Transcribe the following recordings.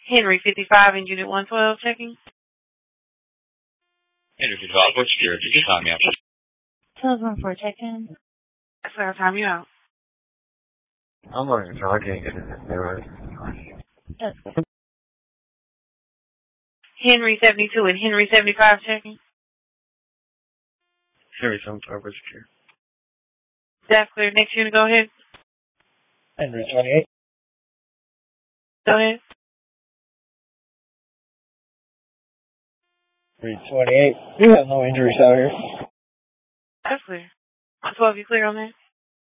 Henry 55 in Unit 112 checking. Henry 55, what's your security? Just time me out. 1214 check-in. That's where I'll time you out. I'm looking, so I can't get it. That's good. Henry 72 and Henry 75 checking. Henry 75, what's your That's clear. Next unit, go ahead. Henry 28. Go ahead. Henry 28. We have no injuries out here. That's clear. 12, you clear on that?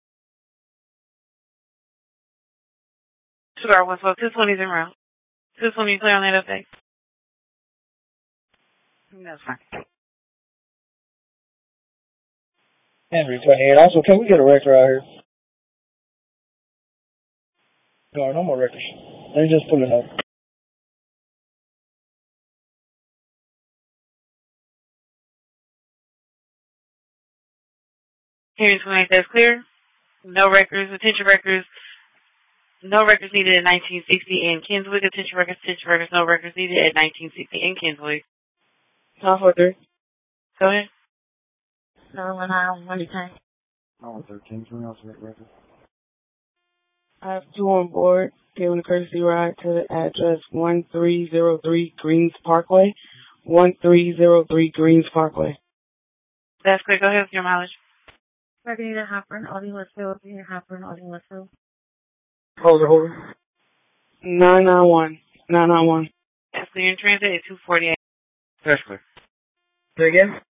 Sugar 112, 220's en route. 220, you clear on that update? That's fine. Henry 28. Also, can we get a record out here? No more records. They just pulling up. Henry 28, that's clear. No records, attention records. No records needed at 1960 in Kinswick. Attention records, no records needed at 1960 in Kinswick. 1243. Go ahead. 919, what do you think? 13. Can we also get records? I have 2 on board, giving a courtesy ride to the address 1303 Greens Parkway. 1303 Greens Parkway. That's clear. Go ahead with your mileage. Record Hopper, Audi Westfield, Hopper, Audi Westfield. Hold it. 991. That's clear in transit at 248. That's clear. Say again?